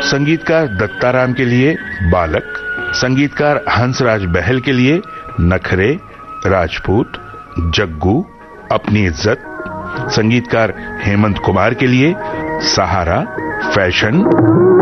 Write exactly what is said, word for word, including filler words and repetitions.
संगीतकार दत्ताराम के लिए बालक, संगीतकार हंसराज बहल के लिए नखरे, राजपूत, जग्गू, अपनी इज्जत, संगीतकार हेमंत कुमार के लिए सहारा, फैशन,